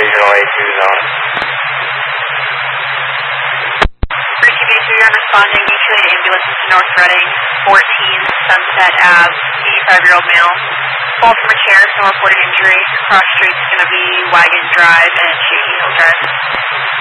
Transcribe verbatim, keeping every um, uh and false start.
Regional A two zone. three two B two, you're responding. Mutually ambulance to North Reading, fourteen Sunset Ave, eighty-five-year-old male. Fall from a chair, some reported injury. Cross street's going to be Wagon Drive and Shady Hill Drive.